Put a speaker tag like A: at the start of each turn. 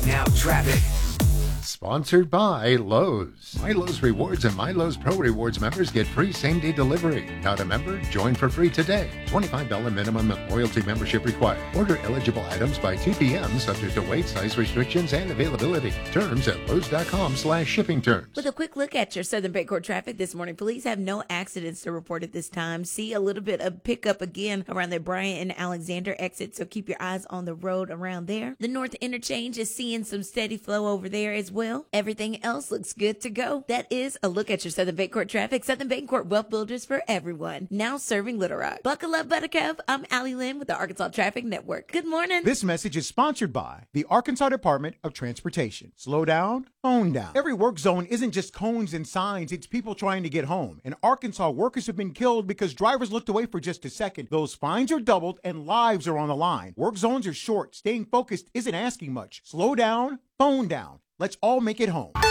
A: Now traffic.
B: Sponsored by Lowe's. My Lowe's Rewards and My Lowe's Pro Rewards members get free same-day delivery. Not a member? Join for free today. $25 minimum loyalty membership required. Order eligible items by 2 p.m. subject to weight, size restrictions, and availability. Terms at Lowe's.com/shipping terms.
C: With a quick look at your Southern Bayport traffic this morning, police have no accidents to report at this time. See a little bit of pickup again around the Bryant and Alexander exit, so keep your eyes on the road around there. The North Interchange is seeing some steady flow over there as well. Everything else looks good to go. That is a look at your Southern Bayport traffic. Southern Bayport Wealth Builders for everyone. Now serving Little Rock. Buckle up, Buttercup. I'm Allie Lynn with the Arkansas Traffic Network. Good morning.
D: This message is sponsored by the Arkansas Department of Transportation. Slow down, phone down. Every work zone isn't just cones and signs. It's people trying to get home. In Arkansas, workers have been killed because drivers looked away for just a second. Those fines are doubled and lives are on the line. Work zones are short. Staying focused isn't asking much. Slow down, phone down. Let's all make it home.